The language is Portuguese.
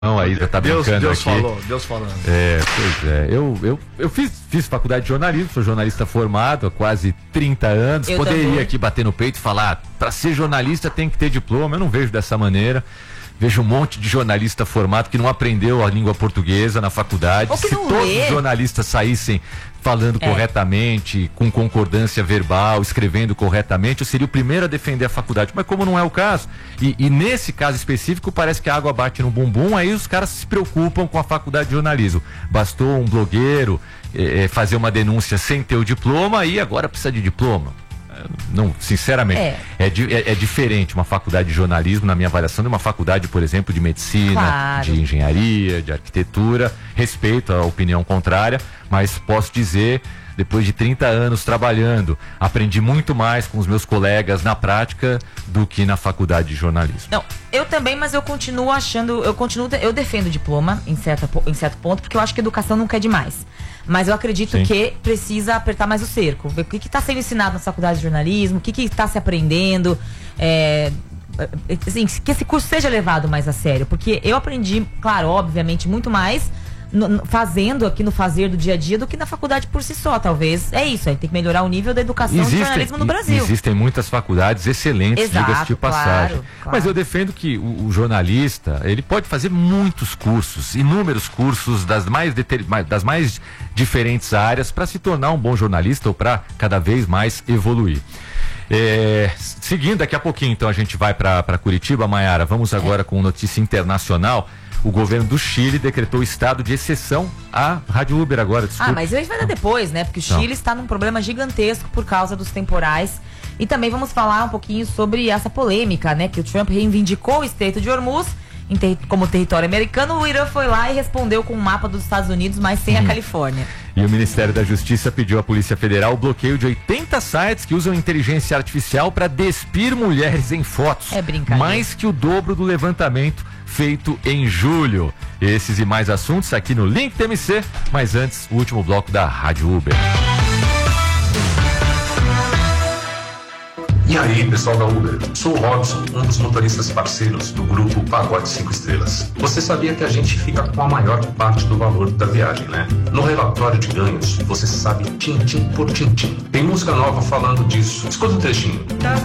Não, aí já tá brincando Deus aqui. falou, Deus falando. Pois é. Eu fiz faculdade de jornalismo, sou jornalista formado há quase 30 anos. Eu Poderia também. aqui bater no peito e falar, para ser jornalista tem que ter diploma. Eu não vejo dessa maneira. Vejo um monte de jornalista formado que não aprendeu a língua portuguesa na faculdade. Ou que Se não todos lê. os jornalistas saíssem falando corretamente, com concordância verbal, escrevendo corretamente, eu seria o primeiro a defender a faculdade. Mas como não é o caso, e nesse caso específico, parece que a água bate no bumbum, aí os caras se preocupam com a faculdade de jornalismo. Bastou um blogueiro fazer uma denúncia sem ter o diploma e agora precisa de diploma. Não, sinceramente, é diferente uma faculdade de jornalismo, na minha avaliação, de uma faculdade, por exemplo, de medicina, Claro. de engenharia, de arquitetura. Respeito a opinião contrária, mas posso dizer, depois de 30 anos trabalhando, aprendi muito mais com os meus colegas na prática do que na faculdade de jornalismo. Não, eu também, mas eu continuo achando, eu defendo o diploma em certo ponto, porque eu acho que educação nunca é demais. Mas eu acredito Sim. que precisa apertar mais o cerco, ver o que está sendo ensinado na faculdade de jornalismo, o que está se aprendendo, assim, que esse curso seja levado mais a sério, porque eu aprendi, claro, obviamente, muito mais fazendo aqui no fazer do dia a dia do que na faculdade por si só, talvez. É isso, aí tem que melhorar o nível da educação de jornalismo no Brasil. Existem muitas faculdades excelentes, Exato, diga-se de passagem. claro. Mas eu defendo que o jornalista, ele pode fazer muitos cursos, inúmeros cursos das mais diferentes áreas para se tornar um bom jornalista ou para cada vez mais evoluir. Seguindo, daqui a pouquinho, então, a gente vai para Curitiba, Maiara. Vamos agora com notícia internacional. O governo do Chile decretou estado de exceção à Rádio Uber agora, desculpa. Mas a gente vai dar depois, né? Porque o Chile está num problema gigantesco por causa dos temporais. E também vamos falar um pouquinho sobre essa polêmica, né? Que o Trump reivindicou o Estreito de Hormuz como território americano. O Irã foi lá e respondeu com um mapa dos Estados Unidos, mas sem a Califórnia. E o Ministério da Justiça pediu à Polícia Federal o bloqueio de 80 sites que usam inteligência artificial para despir mulheres em fotos. É brincadeira. Mais que o dobro do levantamento feito em julho. Esses e mais assuntos aqui no Link TMC, mas antes, o último bloco da Rádio Uber. E aí, pessoal da Uber? Sou o Robson, um dos motoristas parceiros do grupo Pacote 5 Estrelas. Você sabia que a gente fica com a maior parte do valor da viagem, né? No relatório de ganhos, você sabe tintim por tintim. Tem música nova falando disso. Escuta o trechinho.